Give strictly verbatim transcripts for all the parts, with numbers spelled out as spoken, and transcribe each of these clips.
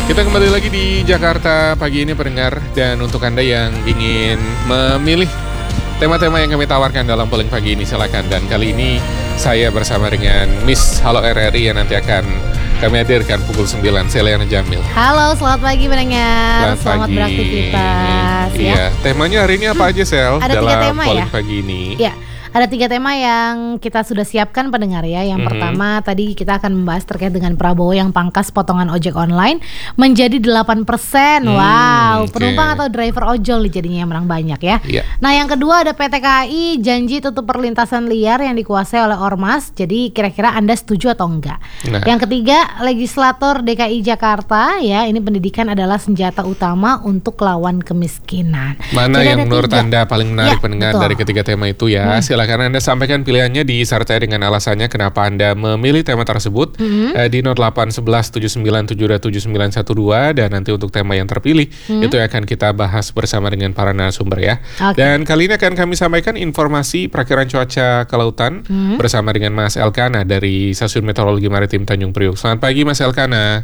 Kita kembali lagi di Jakarta pagi ini pendengar, dan untuk Anda yang ingin memilih tema-tema yang kami tawarkan dalam polling pagi ini silakan. Dan kali ini saya bersama dengan Miss Halo R R I yang nanti akan kami hadirkan pukul sembilan, Selena Jamil. Halo, selamat pagi pendengar. Selamat, selamat pagi. beraktivitas. Iya, ya. Temanya hari ini apa aja, Sel? Ada dalam tiga tema polling ya? pagi ini. Iya. Ada tiga tema yang kita sudah siapkan pendengar ya. Yang mm-hmm. pertama tadi kita akan membahas terkait dengan Prabowo yang pangkas potongan ojek online menjadi delapan persen. Hmm, wow, okay. Penumpang atau driver ojol jadinya yang menang banyak ya. Yeah. Nah, yang kedua ada P T K A I janji tutup perlintasan liar yang dikuasai oleh Ormas. Jadi kira-kira Anda setuju atau enggak? Nah. Yang ketiga, legislator D K I Jakarta ya, ini pendidikan adalah senjata utama untuk lawan kemiskinan. Mana Jadi yang menurut tiga. Anda paling menarik ya, pendengar betul. dari ketiga tema itu ya? Hmm. Silakan Anda sampaikan pilihannya disertai dengan alasannya kenapa Anda memilih tema tersebut mm-hmm. eh, di nol delapan satu satu tujuh sembilan tujuh dua tujuh sembilan satu dua, dan nanti untuk tema yang terpilih mm-hmm. itu akan kita bahas bersama dengan para narasumber ya. Okay. Dan kali ini akan kami sampaikan informasi perakiran cuaca kelautan mm-hmm. bersama dengan Mas Elkana dari Stasiun Meteorologi Maritim Tanjung Priok. Selamat pagi Mas Elkana.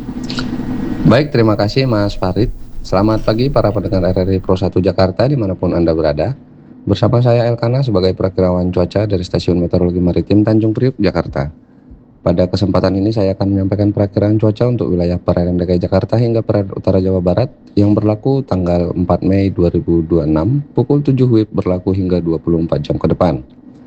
Baik, terima kasih Mas Farid. Selamat pagi para pendengar R R I Pro satu Jakarta dimanapun Anda berada. Bersama saya Elkana sebagai perakirawan cuaca dari Stasiun Meteorologi Maritim Tanjung Priok, Jakarta. Pada kesempatan ini saya akan menyampaikan perakiraan cuaca untuk wilayah perairan D K I Jakarta hingga perairan utara Jawa Barat yang berlaku tanggal empat Mei dua ribu dua puluh enam pukul tujuh W I B berlaku hingga dua puluh empat jam ke depan.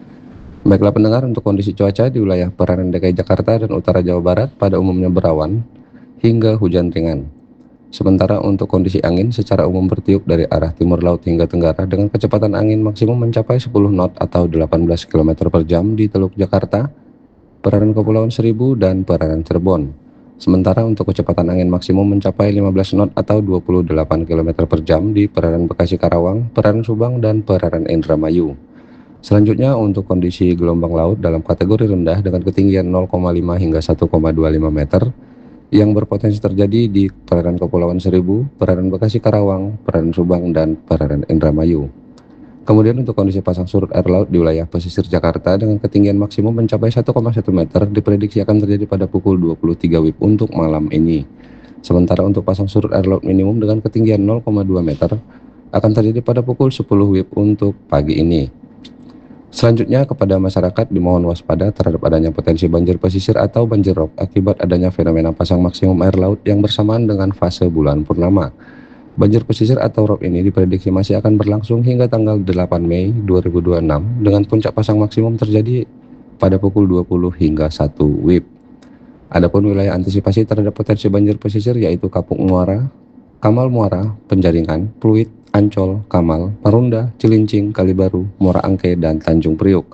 Baiklah pendengar, untuk kondisi cuaca di wilayah perairan D K I Jakarta dan utara Jawa Barat pada umumnya berawan hingga hujan ringan. Sementara untuk kondisi angin secara umum bertiup dari arah timur laut hingga tenggara dengan kecepatan angin maksimum mencapai sepuluh knot atau delapan belas kilometer per jam di Teluk Jakarta, perairan Kepulauan Seribu, dan perairan Cirebon. Sementara untuk kecepatan angin maksimum mencapai lima belas knot atau dua puluh delapan kilometer per jam di perairan Bekasi Karawang, perairan Subang, dan perairan Indramayu. Selanjutnya untuk kondisi gelombang laut dalam kategori rendah dengan ketinggian nol koma lima hingga satu koma dua lima meter yang berpotensi terjadi di perairan Kepulauan Seribu, perairan Bekasi Karawang, perairan Subang, dan perairan Indramayu. Kemudian untuk kondisi pasang surut air laut di wilayah pesisir Jakarta dengan ketinggian maksimum mencapai satu koma satu meter diprediksi akan terjadi pada pukul dua puluh tiga W I B untuk malam ini. Sementara untuk pasang surut air laut minimum dengan ketinggian nol koma dua meter akan terjadi pada pukul sepuluh W I B untuk pagi ini. Selanjutnya kepada masyarakat dimohon waspada terhadap adanya potensi banjir pesisir atau banjir rob akibat adanya fenomena pasang maksimum air laut yang bersamaan dengan fase bulan purnama. Banjir pesisir atau rob ini diprediksi masih akan berlangsung hingga tanggal delapan Mei dua ribu dua puluh enam dengan puncak pasang maksimum terjadi pada pukul dua puluh hingga satu W I B. Adapun wilayah antisipasi terhadap potensi banjir pesisir yaitu Kapuk Muara, Kamal Muara, Penjaringan, Pluit, Ancol, Kamal, Marunda, Cilincing, Kalibaru, Muara Angke, dan Tanjung Priok.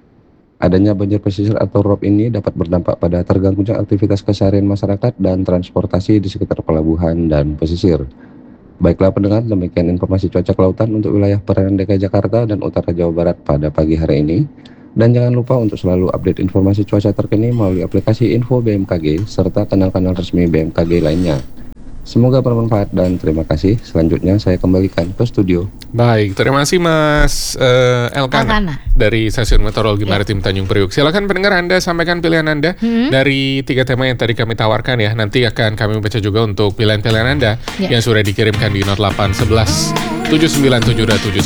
Adanya banjir pesisir atau rob ini dapat berdampak pada terganggunya aktivitas keseharian masyarakat dan transportasi di sekitar pelabuhan dan pesisir. Baiklah pendengar, demikian informasi cuaca kelautan untuk wilayah perairan D K I Jakarta dan utara Jawa Barat pada pagi hari ini. Dan jangan lupa untuk selalu update informasi cuaca terkini melalui aplikasi Info B M K G serta kanal-kanal resmi B M K G lainnya. Semoga bermanfaat dan terima kasih. Selanjutnya saya kembalikan ke studio. Baik, terima kasih Mas uh, Elkana, Elkana dari Stasiun Meteorologi Maritim Tanjung Priok. Silakan pendengar Anda sampaikan pilihan Anda hmm. dari tiga tema yang tadi kami tawarkan ya. Nanti akan kami baca juga untuk pilihan-pilihan Anda yeah. yang sudah dikirimkan di nol delapan satu satu tujuh sembilan tujuh dua tujuh